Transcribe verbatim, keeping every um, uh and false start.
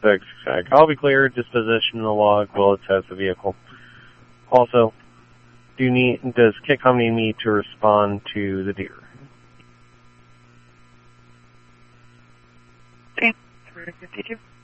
Six. I'll be clear. Disposition the log will attest the vehicle. Also, do you need, does Kit Company need to respond to the deer? Okay. three fifty-two.